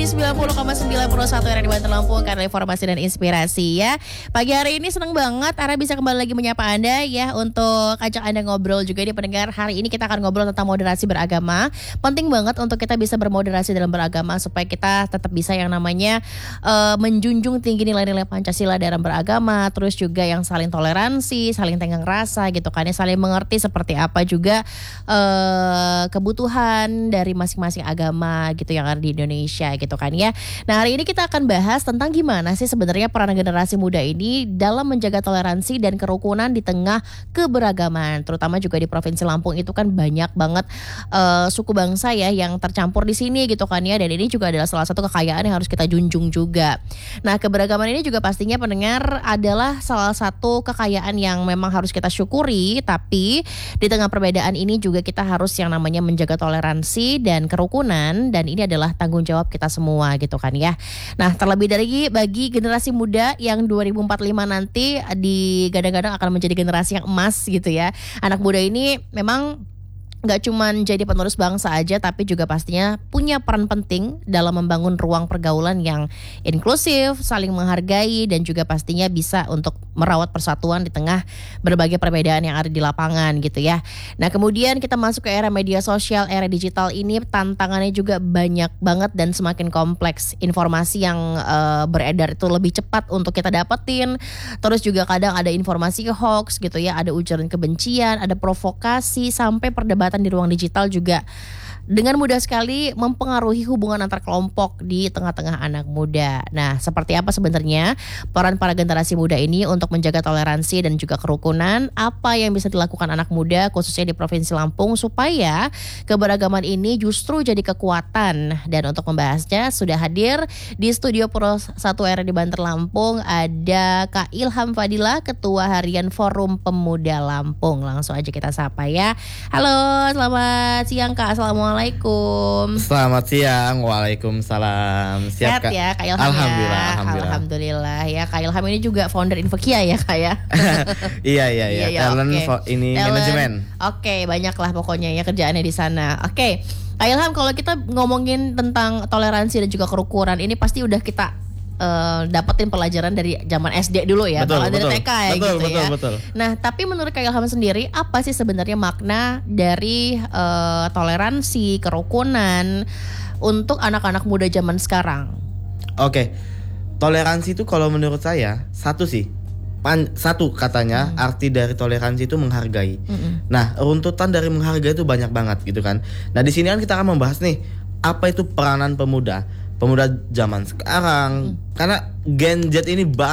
di 90,9 Pro 1 RRI Banten Lampung karena informasi dan inspirasi ya. Pagi hari ini senang banget Ara bisa kembali lagi menyapa Anda ya untuk ajak Anda ngobrol juga di pendengar. Hari ini kita akan ngobrol tentang moderasi beragama. Penting banget untuk kita bisa bermoderasi dalam beragama supaya kita tetap bisa yang namanya menjunjung tinggi nilai-nilai Pancasila dalam beragama, terus juga yang saling toleransi, saling tenggang rasa gitu kan ya, saling mengerti seperti apa juga kebutuhan dari masing-masing agama gitu yang ada di Indonesia gitu kan ya. Nah, hari ini kita akan bahas tentang gimana sih sebenarnya peran generasi muda ini dalam menjaga toleransi dan kerukunan di tengah keberagaman, terutama juga di Provinsi Lampung itu kan banyak banget suku bangsa ya yang tercampur di sini gitu kan ya, dan ini juga adalah salah satu kekayaan yang harus kita junjung juga. Nah, keberagaman ini juga pastinya pendengar adalah salah satu kekayaan yang memang harus kita syukuri, tapi di tengah perbedaan ini juga kita harus yang namanya menjaga toleransi dan kerukunan, dan ini adalah tanggung jawab kita semua gitu kan ya. Nah, terlebih dari bagi generasi muda yang 2045 nanti digadang-gadang akan menjadi generasi yang emas gitu ya. Anak muda ini memang gak cuman jadi penerus bangsa aja, tapi juga pastinya punya peran penting dalam membangun ruang pergaulan yang inklusif, saling menghargai, dan juga pastinya bisa untuk merawat persatuan di tengah berbagai perbedaan yang ada di lapangan gitu ya. Nah, kemudian kita masuk ke era media sosial, era digital ini tantangannya juga banyak banget dan semakin kompleks. Informasi yang beredar itu lebih cepat untuk kita dapetin, terus juga kadang ada informasi hoax gitu ya, ada ujaran kebencian, ada provokasi, sampai perdebatan di ruang digital juga dengan mudah sekali mempengaruhi hubungan antar kelompok di tengah-tengah anak muda. Nah, seperti apa sebenarnya peran para generasi muda ini untuk menjaga toleransi dan juga kerukunan? Apa yang bisa dilakukan anak muda khususnya di Provinsi Lampung supaya keberagaman ini justru jadi kekuatan? Dan untuk membahasnya sudah hadir di studio Pro 1 RRI Banten Lampung ada Kak Ilham Fadila, Ketua Harian Forum Pemuda Lampung. Langsung aja kita sapa ya. Halo, selamat siang Kak. Assalamualaikum. Selamat siang, waalaikumsalam. Siap Kak? Ya Kak Ilham. Alhamdulillah ya. Kak Ilham ini juga founder Infokia ya Kak ya. Iya. Talent okay. Ini manajemen. Oke, banyak lah pokoknya ya kerjaannya di sana. Oke, Kak Ilham, kalau kita ngomongin tentang toleransi dan juga kerukunan, ini pasti udah kita dapetin pelajaran dari zaman SD dulu ya, betul, dari TK ya gitu ya. Betul. Nah, tapi menurut Kak Ilham sendiri, apa sih sebenarnya makna dari toleransi, kerukunan untuk anak-anak muda zaman sekarang? Oke, toleransi itu kalau menurut saya satu katanya arti dari toleransi itu menghargai. Nah, runtutan dari menghargai itu banyak banget gitu kan. Nah, di sini kan kita akan membahas nih apa itu peranan pemuda zaman sekarang, karena Gen Z ini